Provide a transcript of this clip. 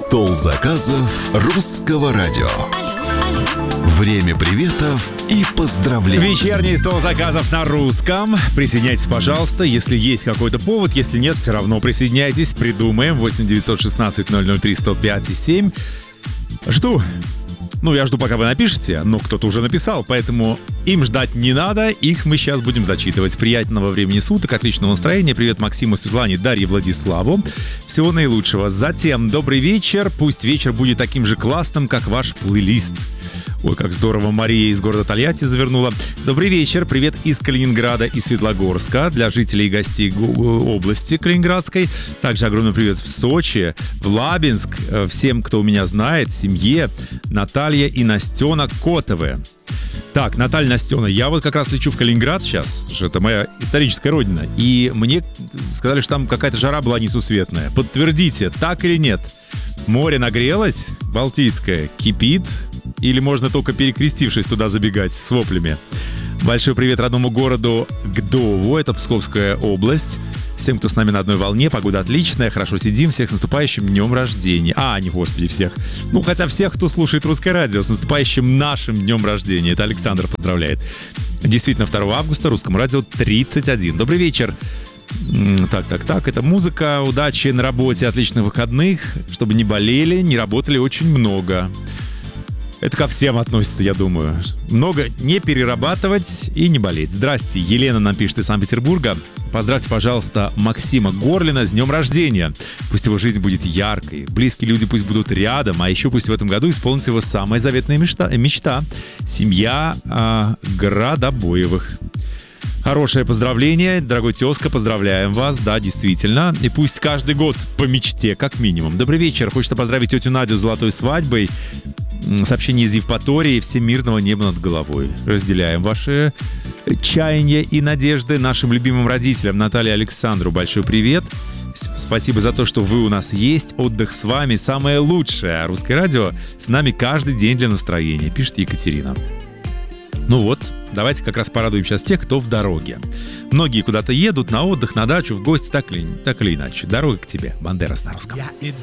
Стол заказов русского радио. Время приветов и поздравлений. Вечерний стол заказов на русском. Присоединяйтесь, пожалуйста, если есть какой-то повод. Если нет, все равно присоединяйтесь. Придумаем. 8 916 003 105 и 7. Жду. Я жду, пока вы напишете, но кто-то уже написал, поэтому им ждать не надо, их мы сейчас будем зачитывать. Приятного времени суток, отличного настроения. Привет Максиму, Светлане, Дарье, Владиславу. Всего наилучшего. Затем добрый вечер. Пусть вечер будет таким же классным, как ваш плейлист. Ой, как здорово, Мария из города Тольятти завернула. Добрый вечер, привет из Калининграда и Светлогорска для жителей и гостей области Калининградской. Также огромный привет в Сочи, в Лабинск, всем, кто меня знает, семье, Наталья и Настена Котовы. Так, Наталья, Настена, я вот как раз лечу в Калининград сейчас, что это моя историческая родина, и мне сказали, что там какая-то жара была несусветная. Подтвердите, так или нет? Море нагрелось, Балтийское, кипит, или можно только перекрестившись туда забегать с воплями? Большой привет родному городу Гдову, это Псковская область. Всем, кто с нами на одной волне, погода отличная, хорошо сидим, всех с наступающим днем рождения. Господи, всех. Хотя всех, кто слушает русское радио, с наступающим нашим днем рождения. Это Александр поздравляет. Действительно, 2 августа русскому радио 31. Добрый вечер. Так, это музыка, удачи на работе, отличных выходных, чтобы не болели, не работали очень много. Это ко всем относится, я думаю. Много не перерабатывать и не болеть. Здрасте, Елена нам пишет из Санкт-Петербурга. Поздравьте, пожалуйста, Максима Горлина с днем рождения. Пусть его жизнь будет яркой, близкие люди пусть будут рядом, а еще пусть в этом году исполнится его самая заветная мечта. Семья Градобоевых. Хорошее поздравление, дорогой тезка, поздравляем вас, да, действительно. И пусть каждый год по мечте, как минимум. Добрый вечер, хочется поздравить тетю Надю с золотой свадьбой. Сообщение из Евпатории, всем мирного неба над головой. Разделяем ваши чаяния и надежды нашим любимым родителям. Наталье и Александру большой привет. Спасибо за то, что вы у нас есть. Отдых с вами самое лучшее. Русское радио с нами каждый день для настроения, пишет Екатерина. Давайте как раз порадуем сейчас тех, кто в дороге. Многие куда-то едут на отдых, на дачу, в гости, так или иначе. Дорога к тебе. Бандерас на русском.